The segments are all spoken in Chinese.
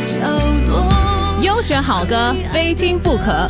优选好歌，非听不可。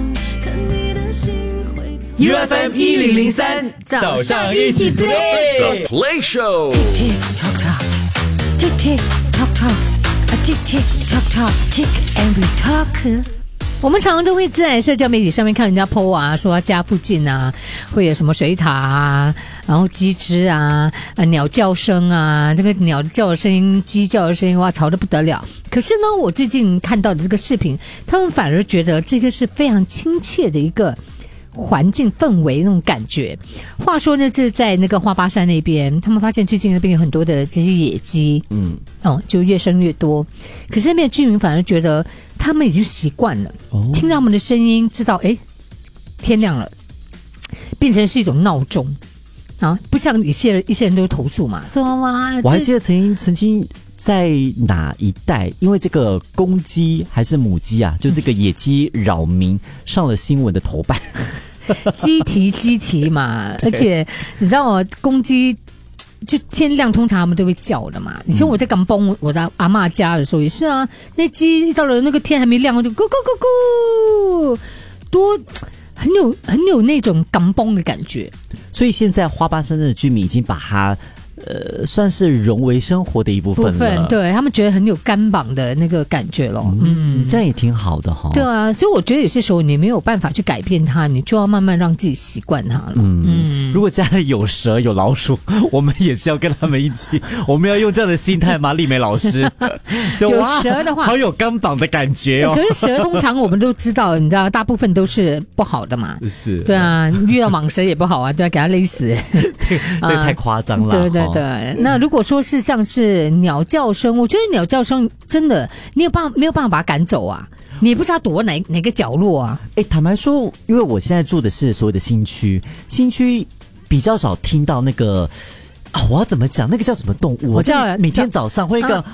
UFM 1003早上一起 play The Play Show Tick tock tock Tick tick tock tock Tick tick tock tock Tick and we talk。 我们常常都会在社交媒体上面看人家 po 啊，说家附近啊会有什么水塔啊，然后鸡只啊，鸟叫声啊，这个鸟叫的声音，鸡叫的声音，哇，吵得不得了。可是呢，我最近看到的这个视频，他们反而觉得这个是非常亲切的一个环境氛围那种感觉。话说呢，就是在那个花巴山那边，他们发现最近那边有很多的这些野鸡，就越生越多。可是那边的居民反而觉得他们已经习惯了，听到他们的声音，知道天亮了，变成是一种闹钟啊，不像一些人都投诉嘛，说哇， 我还记得曾经在哪一带，因为这个公鸡还是母鸡啊，就这个野鸡扰民上了新闻的头版。 鸡啼嘛，而且你知道公鸡就天亮通常他们都会叫的嘛。以前我在港崩我的阿嬷家的时候也是啊，那鸡到了那个天还没亮就咕咕咕咕，多很有那种港崩的感觉。 所以现在花巴山的居民已经把它算是融为生活的一部分了， 对，他们觉得很有干绑的那个感觉咯。 这样也挺好的哈。 对啊，所以我觉得有些时候你没有办法去改变它，你就要慢慢让自己习惯它了。 如果家里有蛇有老鼠，我们也是要跟他们一起，我们要用这样的心态吗？丽梅老师， 有蛇的话好有干绑的感觉哦。 可是蛇通常我们都知道，你知道大部分都是不好的嘛。 是， 对啊，遇到蟒蛇也不好啊，对啊，给它勒死。 这个太夸张了。 对，那如果说是像是鸟叫声，我觉得鸟叫声真的没有办法把它赶走啊，你也不知道躲哪个角落啊。 坦白说，因为我现在住的是所谓的新区比较少听到那个我要怎么讲，那个叫什么动物？ 我知道， 每天早上会一个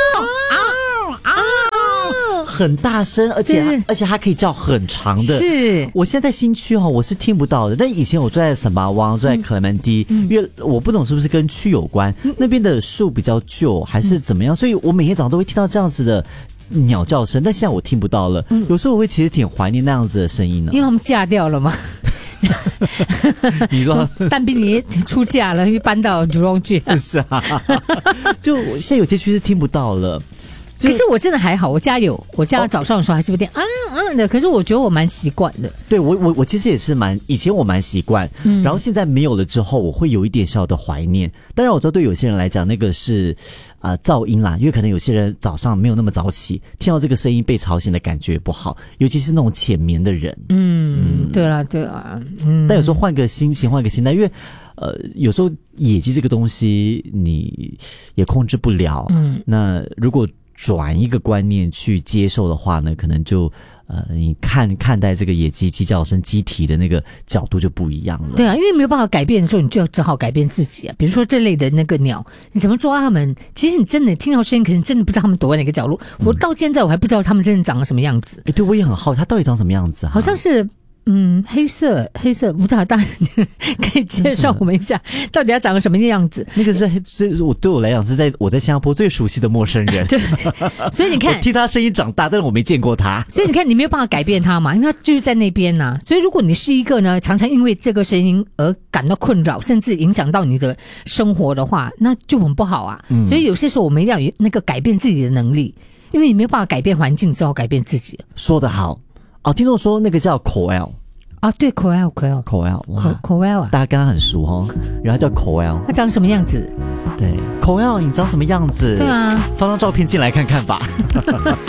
很大声，而且它可以叫很长的。 是， 我现在在新区我是听不到的，但以前我住在沈巴湾，住在克莱门蒂，因为我不懂是不是跟区有关，那边的树比较旧还是怎么样，所以我每天早上都会听到这样子的鸟叫声，但现在我听不到了。有时候我会其实挺怀念那样子的声音呢， 因为他们嫁掉了嘛。 你说但比你出嫁了，又搬到竹龙去。 是啊，就现在有些区是听不到了。 可是我真的还好，我家早上的时候还是有点的，可是我觉得我蛮习惯的。 对，我其实也是以前我蛮习惯，然后现在没有了之后，我会有一点小的怀念。当然我知道对有些人来讲那个是噪音啦，因为可能有些人早上没有那么早起，听到这个声音被吵醒的感觉不好，尤其是那种浅眠的人。 对啦， 但有时候换个心情，换个心态，因为有时候野鸡这个东西你也控制不了。那如果转一个观念去接受的话呢，可能就你看待这个野鸡鸡叫声鸡啼的那个角度就不一样了。 对啊，因为没有办法改变的时候，你就只好改变自己啊。比如说这类的那个鸟，你怎么抓它们？其实你真的听到声音，可是你真的不知道它们躲在哪个角落。我到现在我还不知道它们真的长得什么样子。 对，我也很好奇它到底长什么样子啊？ 好像是黑色，不知道，大家可以介绍我们一下，到底要长成什么样子？ 那个是对我来讲是我在新加坡最熟悉的陌生人。 对，所以你看， 我听他声音长大，但是我没见过他。 所以你看，你没有办法改变他嘛，因为他就是在那边呐。所以如果你是一个呢，常常因为这个声音而感到困扰，甚至影响到你的生活的话，那就很不好啊。所以有些时候我们一定要有那个改变自己的能力，因为你没有办法改变环境，只好改变自己。 说得好。听众说那个叫口 L 对，口 L 啊， 大家跟他很熟哦，原来叫口 L， 他长什么样子？ 对，口 L 你长什么样子？ 对啊， 放张照片进来看看吧。